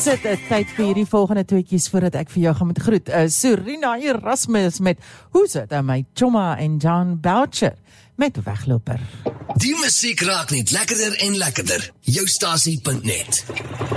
Sit tyd vir hierdie volgende tweetjies voordat ek vir jou gaan met groet. Serena Erasmus met Who's It? My Choma en John Boucher met Wegloper. Die musiek raak net lekkerder en lekkerder. Joustasie.net